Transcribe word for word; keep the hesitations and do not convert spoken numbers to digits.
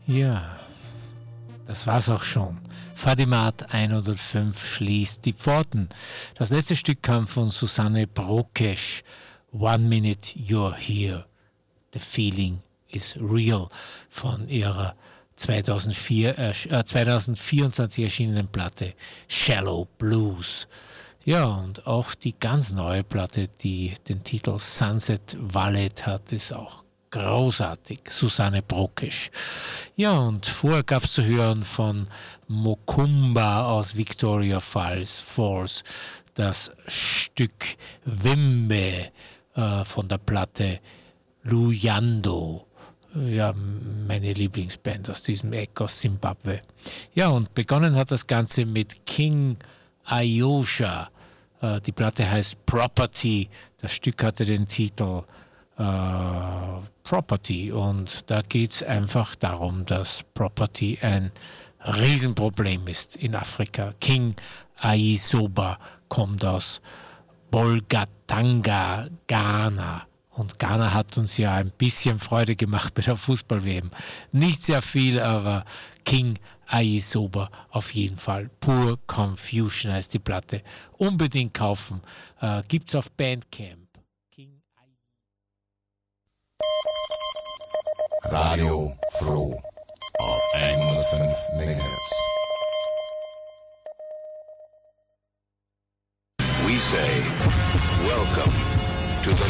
Ja, das war's auch schon. Fadimat hundertfünf schließt die Pforten. Das letzte Stück kam von Susanne Brokesch. One Minute You're Here. The Feeling is Real von ihrer zweitausendvier, äh, zweitausendvierundzwanzig erschienenen Platte Shallow Blues. Ja, und auch die ganz neue Platte, die den Titel Sunset Ballet hat, ist auch großartig. Susanne Brokesch. Ja, und vorher gab es zu hören von Mokumba aus Victoria Falls, Falls das Stück Wimbe äh, von der Platte Luyando. Ja, meine Lieblingsband aus diesem Eck aus Zimbabwe. Ja, und begonnen hat das Ganze mit King Ayosha. Äh, die Platte heißt Property. Das Stück hatte den Titel äh, Property. Und da geht es einfach darum, dass Property ein Riesenproblem ist in Afrika. King Aisoba kommt aus Bolgatanga, Ghana. Und Ghana hat uns ja ein bisschen Freude gemacht bei der Fußball-W M. Nicht sehr viel, aber King Aisoba auf jeden Fall. Pure Confusion heißt die Platte. Unbedingt kaufen. Äh, gibt's auf Bandcamp. King Radio Froh auf hundertfünf Megahertz. We say, welcome to the